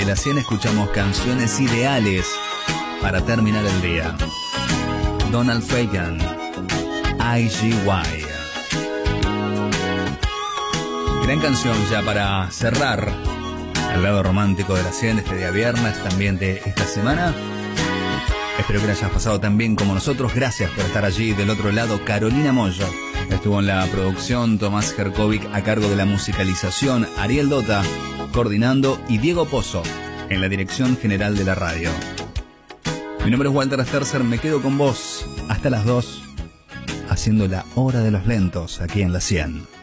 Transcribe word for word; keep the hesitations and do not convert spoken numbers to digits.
de la cien escuchamos canciones ideales para terminar el día. Donald Fagen, I G Y. Gran canción ya para cerrar el lado romántico de la cien este día viernes, también de esta semana. Espero que la hayas pasado tan bien como nosotros. Gracias por estar allí del otro lado. Carolina Moyo estuvo en la producción, Tomás Jerkovic a cargo de la musicalización, Ariel Dota coordinando y Diego Pozo en la dirección general de la radio. Mi nombre es Walter Sterzer, me quedo con vos hasta las dos haciendo la hora de los lentos aquí en la cien.